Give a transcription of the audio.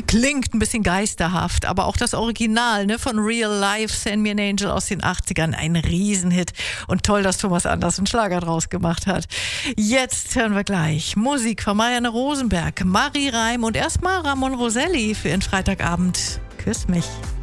Klingt ein bisschen geisterhaft, aber auch das Original, ne, von Real Life, Send Me an Angel aus den 80ern, ein Riesenhit. Und toll, dass Thomas Anders einen Schlager draus gemacht hat. Jetzt hören wir gleich Musik von Marianne Rosenberg, Marie Reim und erstmal Ramon Roselli für ihren Freitagabend. Küss mich.